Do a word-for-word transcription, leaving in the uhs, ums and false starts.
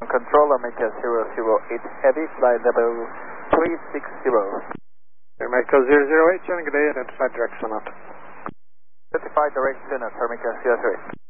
Control America zero zero eight Heavy, flight level three six zero. America zero zero eight, John, good day, identified direct Sonata. Certified direct Sonata, America zero zero eight.